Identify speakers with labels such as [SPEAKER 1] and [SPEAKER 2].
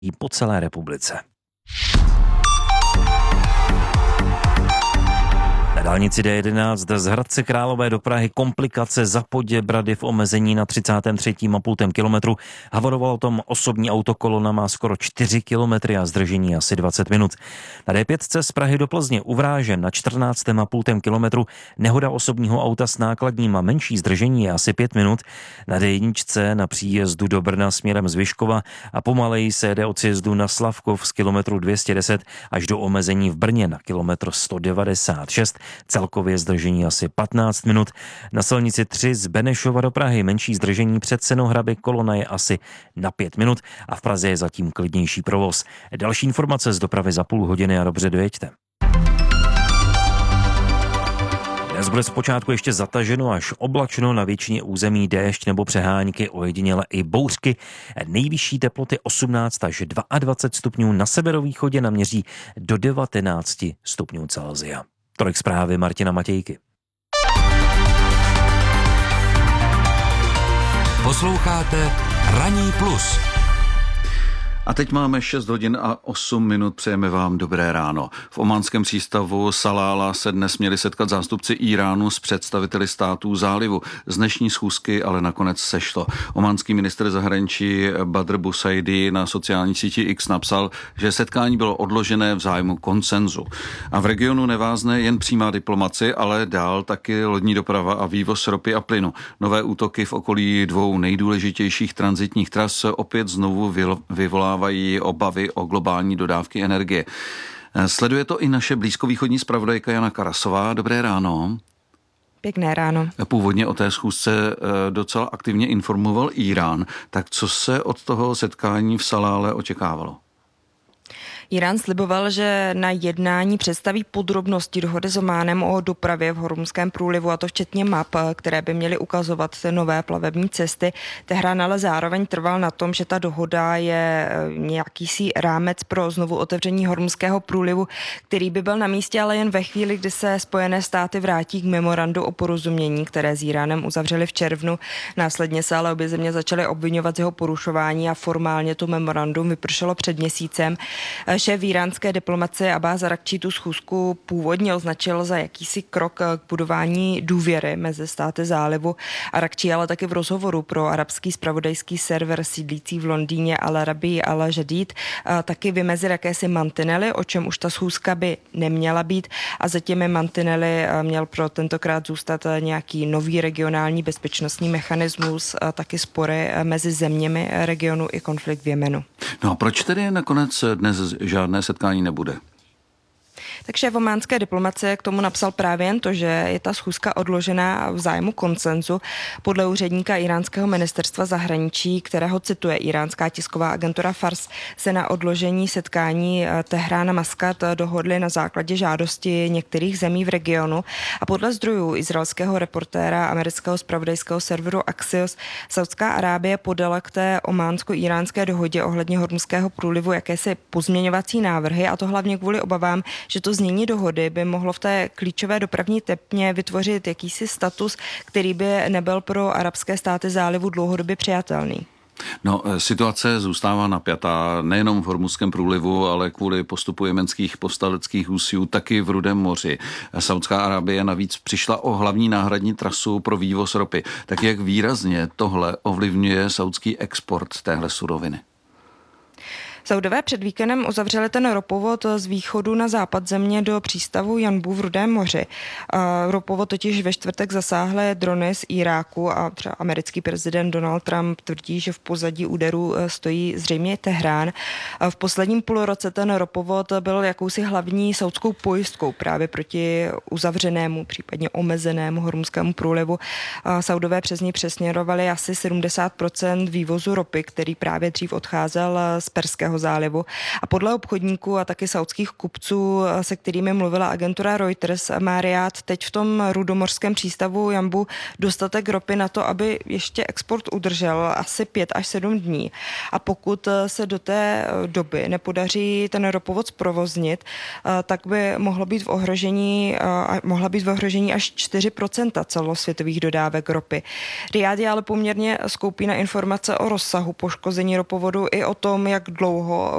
[SPEAKER 1] po celé republice. Na dálnici D11 z Hradce Králové do Prahy komplikace za Poděbrady v omezení na 33,5 kilometru. Havarovalo tom osobní autokolona, má skoro 4 kilometry a zdržení asi 20 minut. Na D5 z Prahy do Plzně u Vrážen na 14,5 kilometru. Nehoda osobního auta s nákladním a menší zdržení je asi 5 minut. Na D1 na příjezdu do Brna směrem z Vyškova a pomaleji se jede od sjezdu na Slavkov z kilometru 210 až do omezení v Brně na kilometr 196. Celkově zdržení asi 15 minut. Na silnici 3 z Benešova do Prahy menší zdržení před Senohraby, kolona je asi na 5 minut a v Praze je zatím klidnější provoz. Další informace z dopravy za půl hodiny a dobře dojeďte. Dnes bude zpočátku ještě zataženo až oblačno, na většině území déšť nebo přehánky, ojediněle i bouřky. Nejvyšší teploty 18 až 22 stupňů, na severovýchodě naměří do 19 stupňů Celsia. Tolik zprávy Martina Matějky.
[SPEAKER 2] Posloucháte Ranní plus.
[SPEAKER 3] A teď máme 6 hodin a 8 minut, přejeme vám dobré ráno. V ománském přístavu Salála se dnes měli setkat zástupci Íránu s představiteli států zálivu. Z dnešní schůzky ale nakonec sešlo. Ománský ministr zahraničí Badr Busaidi na sociální síti X napsal, že setkání bylo odložené v zájmu konsenzu. A v regionu nevázne jen přímá diplomacie, ale dál taky lodní doprava a vývoz ropy a plynu. Nové útoky v okolí dvou nejdůležitějších tranzitních tras opět znovu vyvolávají obavy o globální dodávky energie. Sleduje to i naše blízkovýchodní zpravodajka Jana Karasová. Dobré ráno.
[SPEAKER 4] Pěkné ráno.
[SPEAKER 3] Původně o té schůzce docela aktivně informoval Írán. Tak co se od toho setkání v Salále očekávalo?
[SPEAKER 4] Írán sliboval, že na jednání představí podrobnosti dohody s Ománem o dopravě v Hormuzském průlivu, a to včetně map, které by měly ukazovat nové plavební cesty. Tehrán ale zároveň trval na tom, že ta dohoda je nějakýsi rámec pro znovu otevření Hormuzského průlivu, který by byl na místě, ale jen ve chvíli, kdy se Spojené státy vrátí k memorandu o porozumění, které s Íránem uzavřeli v červnu. Následně se ale obě země začaly obvinovat z jeho porušování a formálně to memorandum vypršelo před měsícem. Šéf íránské diplomacie Abbás Arakčí tu schůzku původně označil za jakýsi krok k budování důvěry mezi státy zálivu. Arakčí ale taky v rozhovoru pro arabský zpravodajský server sídlící v Londýně Al Arabi Al Jadid taky vymezil jakési mantinely, o čem už ta schůzka by neměla být, a za těmi mantinely měl pro tentokrát zůstat nějaký nový regionální bezpečnostní mechanismus, taky spory mezi zeměmi regionu i konflikt v Jemenu.
[SPEAKER 3] No a proč tedy nakonec dnes žádné setkání nebude?
[SPEAKER 4] Tak šéf ománské diplomacie k tomu napsal právě jen to, že je ta schůzka odložená v zájmu konsenzu. Podle úředníka iránského ministerstva zahraničí, kterého cituje iránská tisková agentura Fars, se na odložení setkání Tehrán a Maskat dohodli na základě žádosti některých zemí v regionu. A podle zdrojů izraelského reportéra amerického zpravodajského serveru Axios, Saudská Arábie podala k té ománsko-iránské dohodě ohledně Hormuzského průlivu jakési pozměňovací návrhy, a to hlavně kvůli obavám, že to znění dohody by mohlo v té klíčové dopravní tepně vytvořit jakýsi status, který by nebyl pro arabské státy zálivu dlouhodobě přijatelný.
[SPEAKER 3] No, situace zůstává napjatá nejenom v Hormuzském průlivu, ale kvůli postupu jemenských povstaleckých husijů taky v Rudém moři. Saudská Arábie navíc přišla o hlavní náhradní trasu pro vývoz ropy. Tak jak výrazně tohle ovlivňuje saudský export téhle suroviny?
[SPEAKER 4] Saudové před víkendem uzavřeli ten ropovod z východu na západ země do přístavu Janbu v Rudém moři. Ropovod totiž ve čtvrtek zasáhly drony z Iráku a třeba americký prezident Donald Trump tvrdí, že v pozadí úderu stojí zřejmě Tehrán. V posledním půlroce ten ropovod byl jakousi hlavní saudskou pojistkou právě proti uzavřenému, případně omezenému Hormuzskému průlivu. Saudové přes něj přesměrovali asi 70% vývozu ropy, který právě dřív odcházel z Perského zálivu. A podle obchodníků a taky saudských kupců, se kterými mluvila agentura Reuters, má Riad teď v tom rudomorském přístavu Jambu dostatek ropy na to, aby ještě export udržel asi 5 až 7 dní. A pokud se do té doby nepodaří ten ropovod zprovoznit, tak by mohla být v ohrožení až 4% celosvětových dodávek ropy. Riad je ale poměrně skoupý na informace o rozsahu poškození ropovodu i o tom, jak dlouho dlouho